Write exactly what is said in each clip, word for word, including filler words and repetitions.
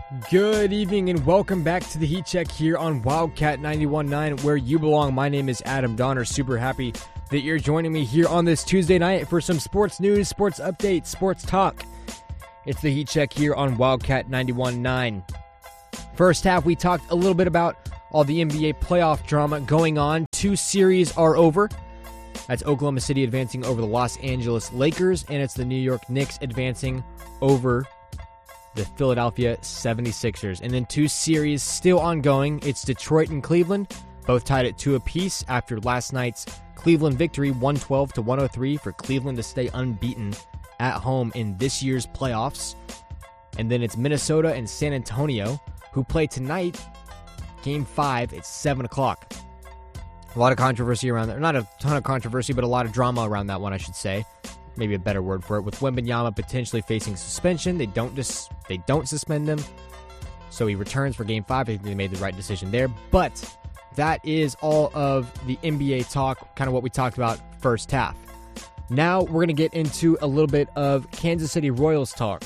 Good evening and welcome back to the Heat Check here on Wildcat ninety-one point nine, where you belong. My name is Adam Donner. Super happy that you're joining me here on this Tuesday night for some sports news, sports updates, sports talk. It's the Heat Check here on Wildcat ninety-one point nine. First half, we talked a little bit about all the N B A playoff drama going on. Two series are over. That's Oklahoma City advancing over the Los Angeles Lakers, and it's the New York Knicks advancing over the Philadelphia seventy-sixers. And then two series still ongoing. It's Detroit and Cleveland, both tied at two apiece after last night's Cleveland victory, one twelve to one oh three, for Cleveland to stay unbeaten at home in this year's playoffs. And then it's Minnesota and San Antonio, who play tonight, game five at seven o'clock. A lot of controversy around that. Not a ton of controversy, but a lot of drama around that one, I should say. Maybe a better word for it. With Wembanyama potentially facing suspension, they don't dis- they don't suspend him, so he returns for Game Five. I think they made the right decision there. But that is all of the N B A talk, kind of what we talked about first half. Now we're going to get into a little bit of Kansas City Royals talk.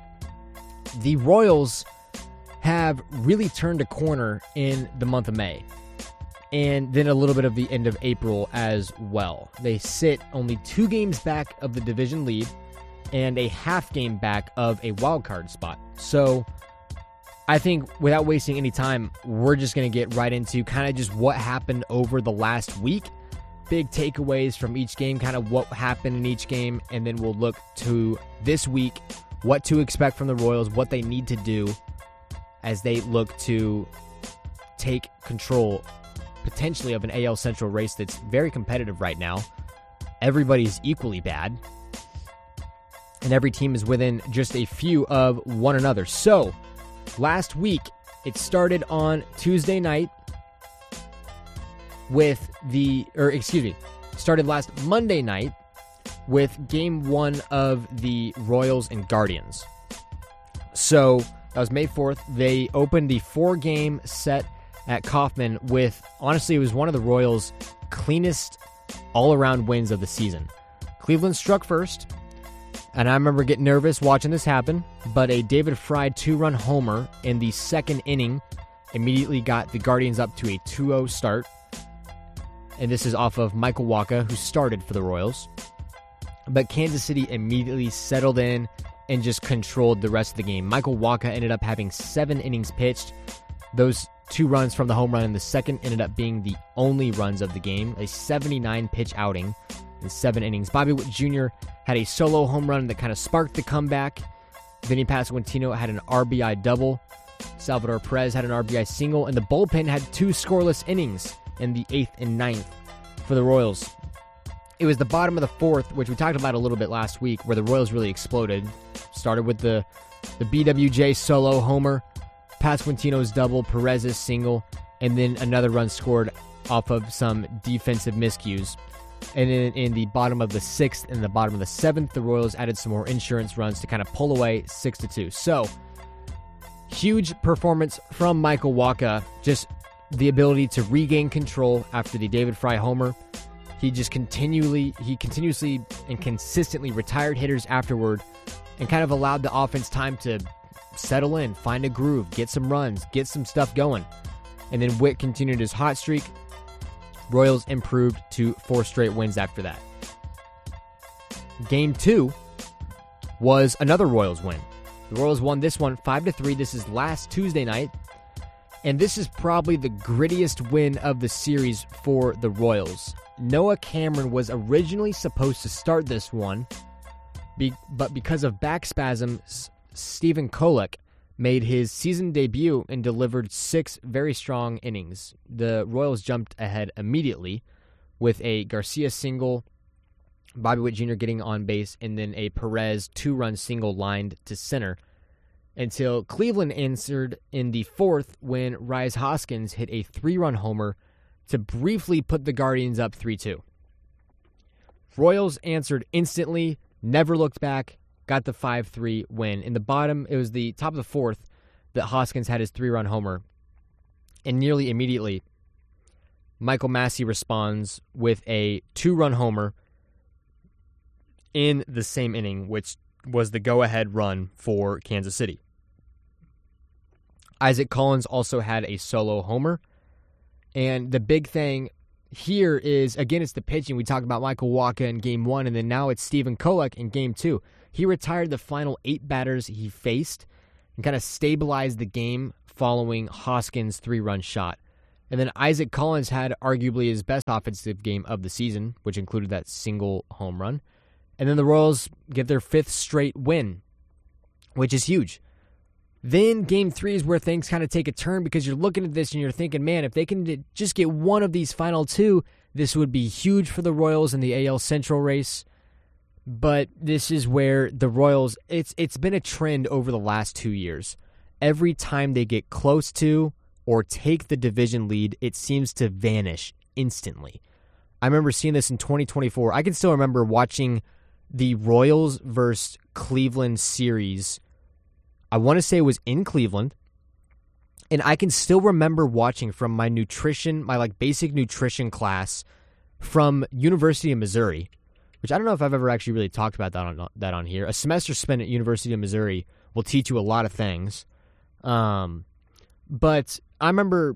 The Royals have really turned a corner in the month of May, and then a little bit of the end of April as well. They sit only two games back of the division lead and a half game back of a wild card spot. So I think without wasting any time, we're just going to get right into kind of just what happened over the last week. Big takeaways from each game, kind of what happened in each game, and then we'll look to this week, what to expect from the Royals, what they need to do as they look to take control potentially of an A L Central race that's very competitive right now. Everybody's equally bad, and every team is within just a few of one another. So, last week, it started on Tuesday night with the, or excuse me, started last Monday night with game one of the Royals and Guardians. So, that was May fourth. They opened the four-game set at Kauffman with, honestly, it was one of the Royals' cleanest all-around wins of the season. Cleveland struck first, and I remember getting nervous watching this happen, but a David Fry two-run homer in the second inning immediately got the Guardians up to a two oh start, and this is off of Michael Wacha, who started for the Royals. But Kansas City immediately settled in and just controlled the rest of the game. Michael Wacha ended up having seven innings pitched. Those two runs from the home run in the second ended up being the only runs of the game. A seventy-nine pitch outing in seven innings. Bobby Witt Junior had a solo home run that kind of sparked the comeback. Vinny Pasquantino had an R B I double. Salvador Perez had an R B I single. And the bullpen had two scoreless innings in the eighth and ninth for the Royals. It was the bottom of the fourth, which we talked about a little bit last week, where the Royals really exploded. Started with the, the B W J solo homer, Pasquantino's double, Perez's single, and then another run scored off of some defensive miscues. And then in the bottom of the sixth and the bottom of the seventh, the Royals added some more insurance runs to kind of pull away six to two. So, huge performance from Michael Wacha. Just the ability to regain control after the David Fry homer. He just continually, he continuously and consistently retired hitters afterward and kind of allowed the offense time to settle in, find a groove, get some runs, get some stuff going. And then Witt continued his hot streak. Royals improved to four straight wins after that. Game two was another Royals win. The Royals won this one five to three. This is last Tuesday night. And this is probably the grittiest win of the series for the Royals. Noah Cameron was originally supposed to start this one, be- but because of back spasms, Stephen Kolek made his season debut and delivered six very strong innings. The Royals jumped ahead immediately with a Garcia single, Bobby Witt Junior getting on base, and then a Perez two-run single lined to center, until Cleveland answered in the fourth when Rhys Hoskins hit a three-run homer to briefly put the Guardians up three two. Royals answered instantly, never looked back, got the five three win. In the bottom, it was the top of the fourth that Hoskins had his three-run homer. And nearly immediately, Michael Massey responds with a two-run homer in the same inning, which was the go-ahead run for Kansas City. Isaac Collins also had a solo homer. And the big thing here is, again, it's the pitching. We talked about Michael Wacha in game one, and then now it's Stephen Kolek in game two. He retired the final eight batters he faced and kind of stabilized the game following Hoskins' three-run shot. And then Isaac Collins had arguably his best offensive game of the season, which included that single home run. And then the Royals get their fifth straight win, which is huge. Then game three is where things kind of take a turn because you're looking at this and you're thinking, man, if they can just get one of these final two, this would be huge for the Royals in the A L Central race. But this is where the Royals, it's it's been a trend over the last two years. Every time they get close to or take the division lead, it seems to vanish instantly. I remember seeing this in twenty twenty-four. I can still remember watching the Royals versus Cleveland series. I want to say it was in Cleveland. And I can still remember watching from my nutrition, my like basic nutrition class from University of Missouri, which I don't know if I've ever actually really talked about that on that on here. A semester spent at University of Missouri will teach you a lot of things. Um, but I remember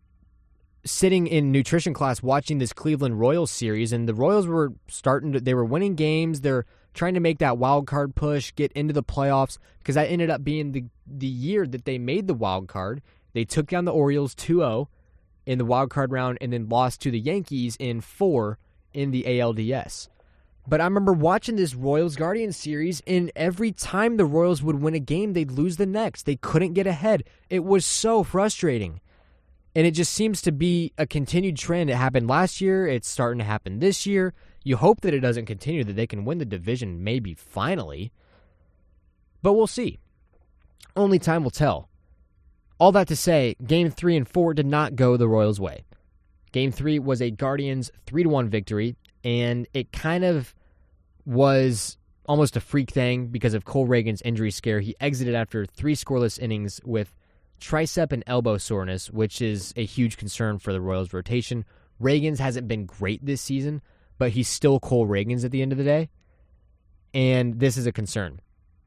sitting in nutrition class watching this Cleveland Royals series, and the Royals were starting to, they were winning games. They're trying to make that wild card push, get into the playoffs, because that ended up being the, the year that they made the wild card. They took down the Orioles two oh in the wild card round and then lost to the Yankees in four in the A L D S. But I remember watching this Royals-Guardians series, and every time the Royals would win a game, they'd lose the next. They couldn't get ahead. It was so frustrating. And it just seems to be a continued trend. It happened last year. It's starting to happen this year. You hope that it doesn't continue, that they can win the division maybe finally. But we'll see. Only time will tell. All that to say, Game three and four did not go the Royals' way. Game three was a Guardians three to one victory, and it kind of was almost a freak thing because of Cole Reagan's injury scare. He exited after three scoreless innings with tricep and elbow soreness, which is a huge concern for the Royals' rotation. Reagan's hasn't been great this season, but he's still Cole Reagan's at the end of the day, and this is a concern.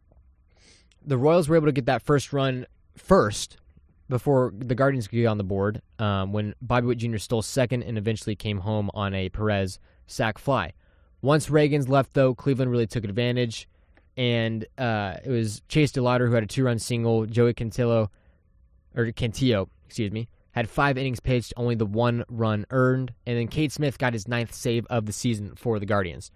The Royals were able to get that first run first before the Guardians could get on the board um, when Bobby Witt Junior stole second and eventually came home on a Perez sac fly. Once Reagan's left, though, Cleveland really took advantage, and uh, it was Chase DeLauder who had a two-run single. Joey Cantillo, or Cantillo, excuse me, had five innings pitched, only the one run earned, and then Cade Smith got his ninth save of the season for the Guardians.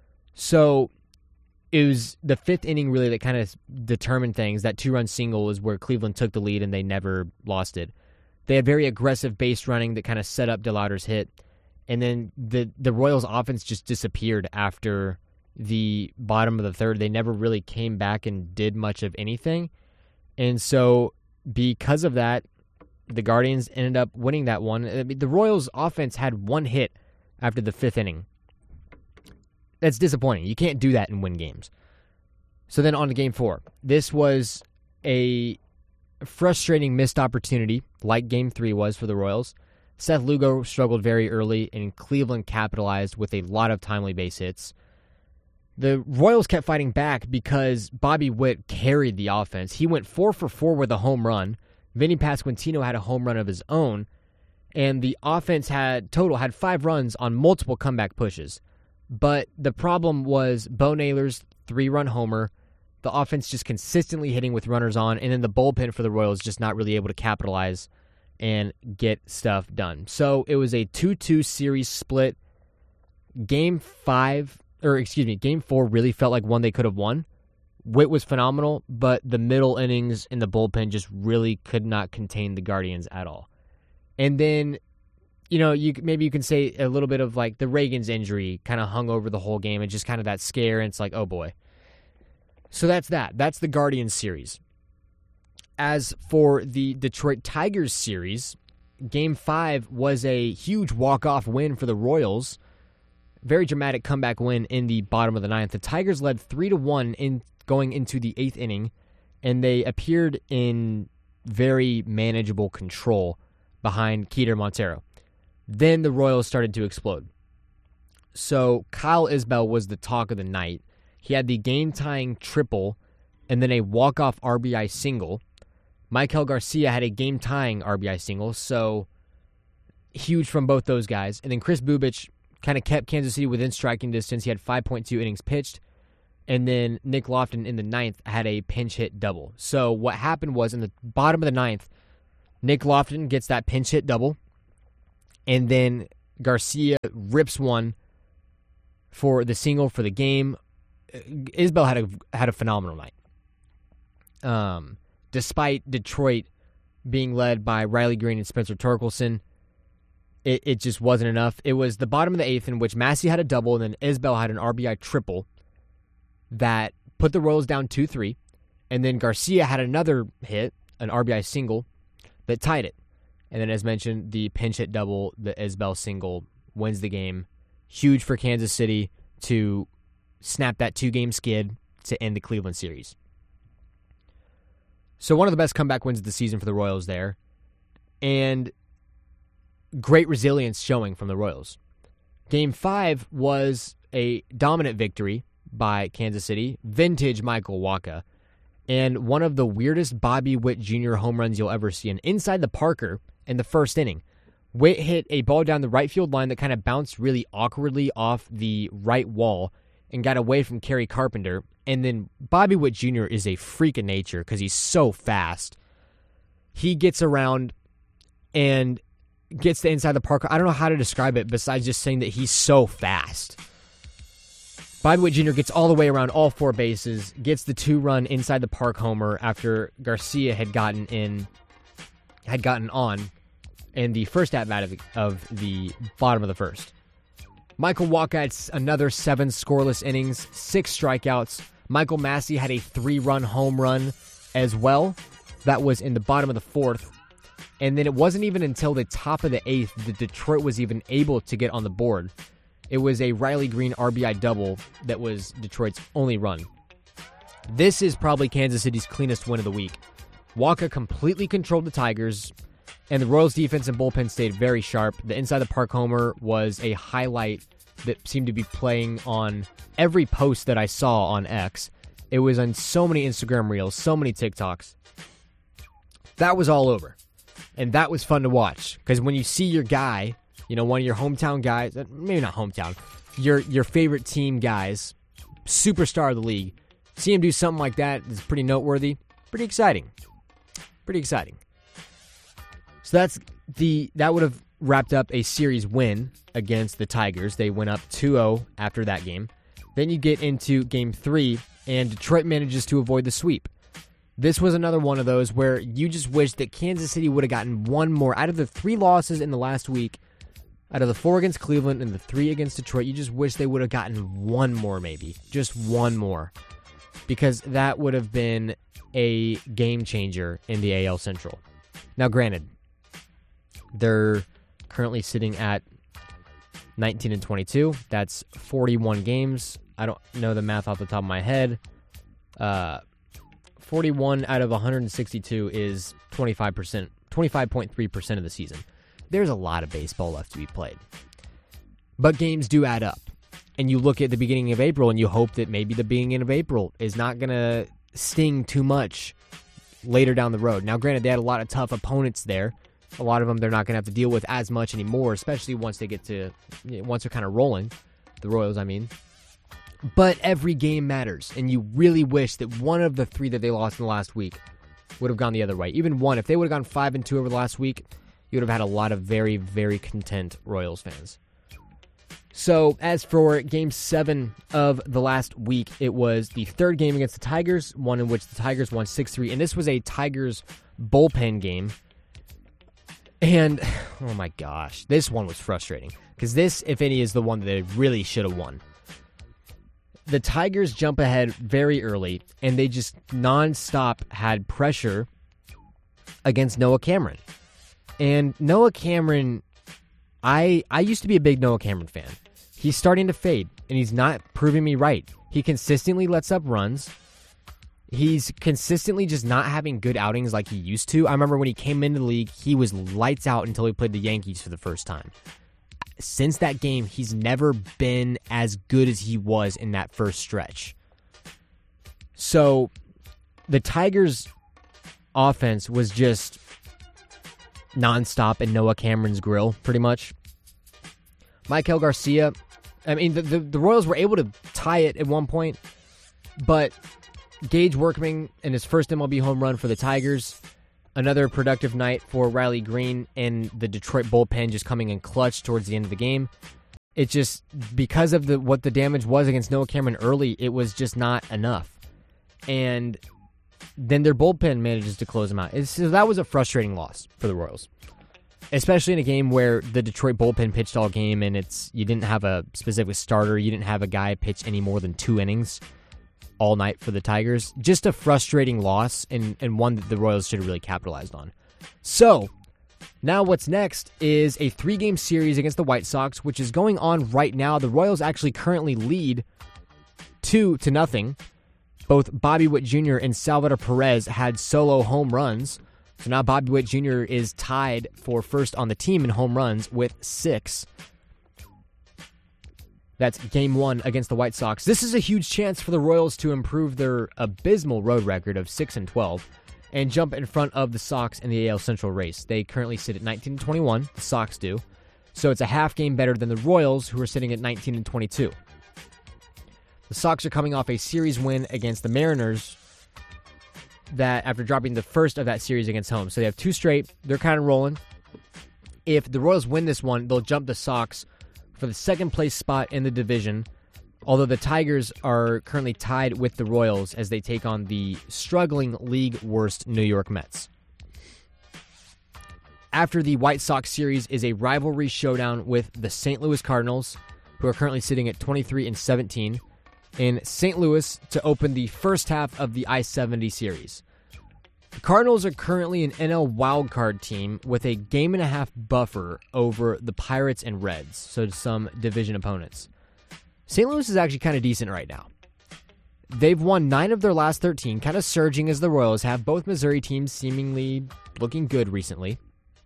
So it was the fifth inning really that kind of determined things. That two-run single is where Cleveland took the lead and they never lost it. They had very aggressive base running that kind of set up DeLauder's hit, and then the, the Royals' offense just disappeared after the bottom of the third. They never really came back and did much of anything, and so because of that, the Guardians ended up winning that one. I mean, the Royals' offense had one hit after the fifth inning. That's disappointing. You can't do that and win games. So then on to game four. This was a frustrating missed opportunity, like game three was for the Royals. Seth Lugo struggled very early, and Cleveland capitalized with a lot of timely base hits. The Royals kept fighting back because Bobby Witt carried the offense. He went four for four with a home run. Vinny Pasquantino had a home run of his own, and the offense had total had five runs on multiple comeback pushes. But the problem was Bo Naylor's three-run homer, the offense just consistently hitting with runners on, and then the bullpen for the Royals just not really able to capitalize and get stuff done. So it was a two two series split. Game five, or excuse me, game four really felt like one they could have won. Witt was phenomenal, but the middle innings in the bullpen just really could not contain the Guardians at all. And then, you know, you maybe you can say a little bit of like the Reagan's injury kind of hung over the whole game and just kind of that scare, and it's like, oh boy. So that's that. That's the Guardians series. As for the Detroit Tigers series, game five was a huge walk-off win for the Royals. Very dramatic comeback win in the bottom of the ninth. The Tigers led three to one in going into the eighth inning, and they appeared in very manageable control behind Keiter Montero. Then the Royals started to explode. So Kyle Isbell was the talk of the night. He had the game-tying triple and then a walk-off R B I single. Michael Garcia had a game-tying R B I single, so huge from both those guys. And then Chris Bubich kind of kept Kansas City within striking distance. He had five point two innings pitched. And then Nick Loftin in the ninth had a pinch hit double. So what happened was in the bottom of the ninth, Nick Loftin gets that pinch hit double. And then Garcia rips one for the single for the game. Isbell had a had a phenomenal night. Um, despite Detroit being led by Riley Green and Spencer Torkelson, it, it just wasn't enough. It was the bottom of the eighth in which Massey had a double and then Isbell had an R B I triple that put the Royals down two three. And then Garcia had another hit, an R B I single, that tied it. And then, as mentioned, the pinch hit double, the Isbell single, wins the game. Huge for Kansas City to snap that two-game skid to end the Cleveland series. So one of the best comeback wins of the season for the Royals there. And great resilience showing from the Royals. Game five was a dominant victory by Kansas City, vintage Michael Wacha, and one of the weirdest Bobby Witt Junior home runs you'll ever see. And inside the Parker in the first inning, Witt hit a ball down the right field line that kind of bounced really awkwardly off the right wall and got away from Kerry Carpenter. And then Bobby Witt Junior is a freak of nature because he's so fast. He gets around and gets to inside the Parker. I don't know how to describe it besides just saying that he's so fast. Bobby Witt Junior gets all the way around all four bases, gets the two-run inside the park homer after Garcia had gotten in, had gotten on in the first at-bat of the, of the bottom of the first. Michael Wacha had another seven scoreless innings, six strikeouts. Michael Massey had a three-run home run as well. That was in the bottom of the fourth. And then it wasn't even until the top of the eighth that Detroit was even able to get on the board. It was a Riley Green R B I double that was Detroit's only run. This is probably Kansas City's cleanest win of the week. Wacha completely controlled the Tigers, and the Royals' defense and bullpen stayed very sharp. The inside the park homer was a highlight that seemed to be playing on every post that I saw on X. It was on so many Instagram reels, so many TikToks. That was all over. And that was fun to watch, because when you see your guy, you know, one of your hometown guys, maybe not hometown, your your favorite team guys, superstar of the league, see him do something like that is pretty noteworthy, pretty exciting, pretty exciting. So that's the that would have wrapped up a series win against the Tigers. They went up two oh after that game. Then you get into game three, and Detroit manages to avoid the sweep. This was another one of those where you just wish that Kansas City would have gotten one more. Out of the three losses in the last week, out of the four against Cleveland and the three against Detroit, you just wish they would have gotten one more maybe. Just one more. Because that would have been a game changer in the A L Central. Now granted, they're currently sitting at nineteen and twenty-two. That's forty-one games. I don't know the math off the top of my head. Uh... forty-one out of one hundred sixty-two is twenty-five percent, twenty-five point three percent of the season. There's a lot of baseball left to be played. But games do add up. And you look at the beginning of April and you hope that maybe the beginning of April is not going to sting too much later down the road. Now, granted, they had a lot of tough opponents there. A lot of them they're not going to have to deal with as much anymore, especially once they get to, once they're kind of rolling. The Royals, I mean. But every game matters, and you really wish that one of the three that they lost in the last week would have gone the other way. Even one, if they would have gone five and two over the last week, you would have had a lot of very, very content Royals fans. So, as for Game seven of the last week, it was the third game against the Tigers, one in which the Tigers won six three, and this was a Tigers bullpen game. And, oh my gosh, this one was frustrating, because this, if any, is the one that they really should have won. The Tigers jump ahead very early, and they just nonstop had pressure against Noah Cameron. And Noah Cameron, I I used to be a big Noah Cameron fan. He's starting to fade, and he's not proving me right. He consistently lets up runs. He's consistently just not having good outings like he used to. I remember when he came into the league, he was lights out until he played the Yankees for the first time. Since that game, he's never been as good as he was in that first stretch. So, the Tigers offense was just nonstop in Noah Cameron's grill, pretty much. Maikel Garcia, I mean, the, the, the Royals were able to tie it at one point, but Gage Workman in his first M L B home run for the Tigers, another productive night for Riley Green, and the Detroit bullpen just coming in clutch towards the end of the game. It just, because of the what the damage was against Noah Cameron early, it was just not enough. And then their bullpen manages to close them out. It's, so that was a frustrating loss for the Royals, especially in a game where the Detroit bullpen pitched all game, and it's you didn't have a specific starter. You didn't have a guy pitch any more than two innings all night for the Tigers. Just a frustrating loss, and, and one that the Royals should have really capitalized on. So, now what's next is a three-game series against the White Sox, which is going on right now. The Royals actually currently lead two to nothing. Both Bobby Witt Junior and Salvador Perez had solo home runs. So now Bobby Witt Junior is tied for first on the team in home runs with six. That's game one against the White Sox. This is a huge chance for the Royals to improve their abysmal road record of six and twelve and jump in front of the Sox in the A L Central race. They currently sit at nineteen and twenty-one. The Sox do. So it's a half game better than the Royals, who are sitting at nineteen and twenty-two. The Sox are coming off a series win against the Mariners that after dropping the first of that series against home. So they have two straight. They're kind of rolling. If the Royals win this one, they'll jump the Sox for the second place spot in the division, although the Tigers are currently tied with the Royals as they take on the struggling league worst New York Mets. After the White Sox series is a rivalry showdown with the Saint Louis Cardinals, who are currently sitting at twenty-three and seventeen, in Saint Louis to open the first half of the I seventy series. The Cardinals are currently an N L wildcard team with a game and a half buffer over the Pirates and Reds, so some division opponents. Saint Louis is actually kind of decent right now. They've won nine of their last thirteen, kind of surging as the Royals have. Both Missouri teams seemingly looking good recently.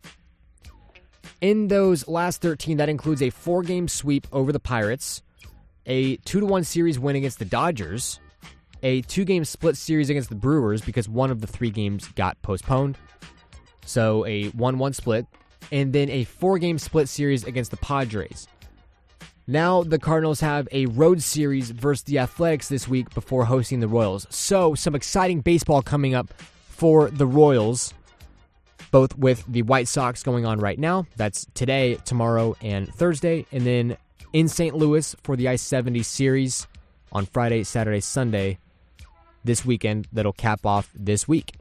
In those last thirteen, that includes a four-game sweep over the Pirates, a two to one series win against the Dodgers, a two-game split series against the Brewers because one of the three games got postponed, so a one one split, and then a four-game split series against the Padres. Now the Cardinals have a road series versus the Athletics this week before hosting the Royals. So some exciting baseball coming up for the Royals, both with the White Sox going on right now. That's today, tomorrow, and Thursday, and then in Saint Louis for the I seventy series on Friday, Saturday, Sunday this weekend that'll cap off this week.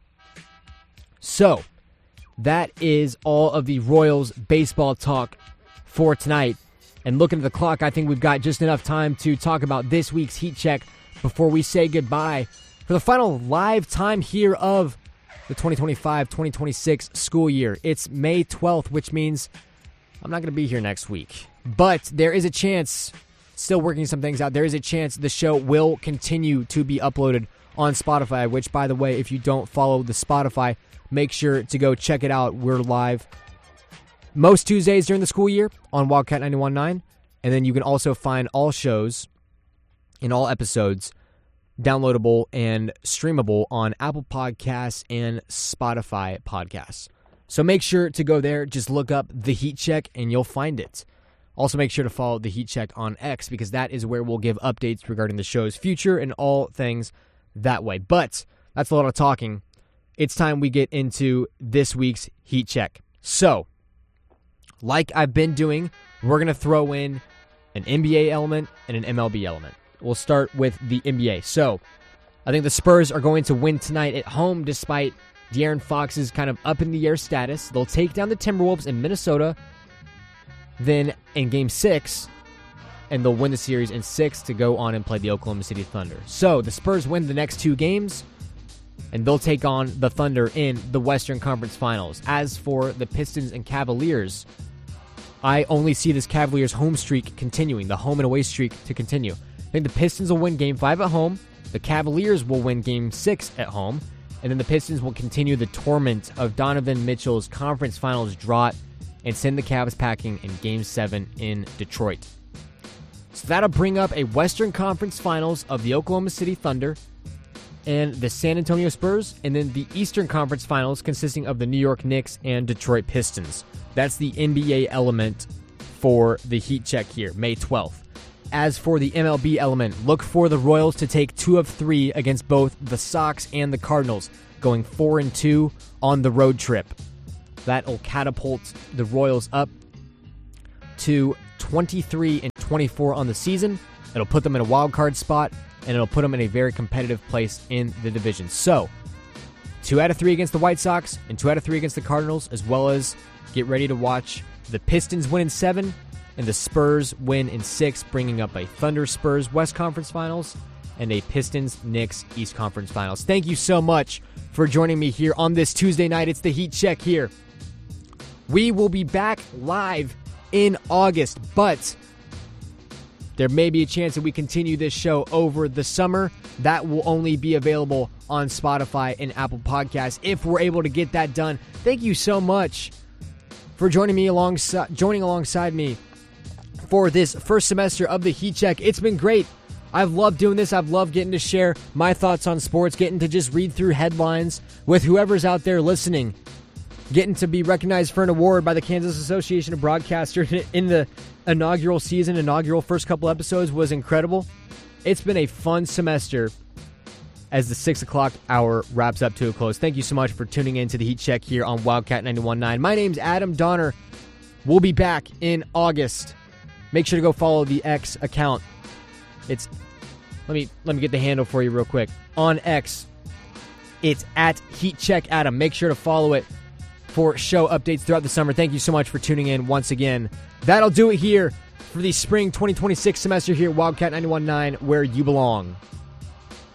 So, that is all of the Royals baseball talk for tonight. And looking at the clock, I think we've got just enough time to talk about this week's Heat Check before we say goodbye for the final live time here of the twenty twenty-five twenty twenty-six school year. It's May twelfth, which means I'm not going to be here next week. But there is a chance, still working some things out, there is a chance the show will continue to be uploaded on Spotify, which, by the way, if you don't follow the Spotify, make sure to go check it out. We're live most Tuesdays during the school year on Wildcat ninety-one point nine, and then you can also find all shows and all episodes downloadable and streamable on Apple Podcasts and Spotify Podcasts. So make sure to go there, just look up The Heat Check, and you'll find it. Also, make sure to follow The Heat Check on X, because that is where we'll give updates regarding the show's future and all things that way. But that's a lot of talking. It's time we get into this week's Heat Check. So, like I've been doing, we're going to throw in an N B A element and an M L B element. We'll start with the N B A. So, I think the Spurs are going to win tonight at home despite De'Aaron Fox's kind of up-in-the-air status. They'll take down the Timberwolves in Minnesota. Then in Game six, and they'll win the series in six to go on and play the Oklahoma City Thunder. So the Spurs win the next two games, and they'll take on the Thunder in the Western Conference Finals. As for the Pistons and Cavaliers, I only see this Cavaliers home streak continuing, the home and away streak to continue. I think the Pistons will win Game five at home, the Cavaliers will win Game six at home, and then the Pistons will continue the torment of Donovan Mitchell's Conference Finals drought and send the Cavs packing in Game seven in Detroit. So that'll bring up a Western Conference Finals of the Oklahoma City Thunder and the San Antonio Spurs, and then the Eastern Conference Finals consisting of the New York Knicks and Detroit Pistons. That's the N B A element for the Heat Check here, May twelfth. As for the M L B element, look for the Royals to take two of three against both the Sox and the Cardinals, going four and two on the road trip. That'll catapult the Royals up to twenty-three and twenty-four on the season. It'll put them in a wild card spot, and it'll put them in a very competitive place in the division. So, two out of three against the White Sox and two out of three against the Cardinals, as well as get ready to watch the Pistons win in seven and the Spurs win in six, bringing up a Thunder Spurs West Conference Finals and a Pistons Knicks East Conference Finals. Thank you so much for joining me here on this Tuesday night. It's the Heat Check here. We will be back live in August, but there may be a chance that we continue this show over the summer. That will only be available on Spotify and Apple Podcasts if we're able to get that done. Thank you so much for joining me alongside joining alongside me for this first semester of the Heat Check. It's been great. I've loved doing this. I've loved getting to share my thoughts on sports, getting to just read through headlines with whoever's out there listening, getting to be recognized for an award by the Kansas Association of Broadcasters in the inaugural season. Inaugural first couple episodes was incredible. It's been a fun semester as the six o'clock hour wraps up to a close. Thank you so much for tuning in to the Heat Check here on Wildcat ninety-one point nine. My name's Adam Donner. We'll be back in August. Make sure to go follow the X account. It's let me let me get the handle for you real quick. On X, it's at Heat Check Adam. Make sure to follow it for show updates throughout the summer. Thank you so much for tuning in once again. That'll do it here for the spring twenty twenty-six semester here at Wildcat ninety-one point nine, where you belong.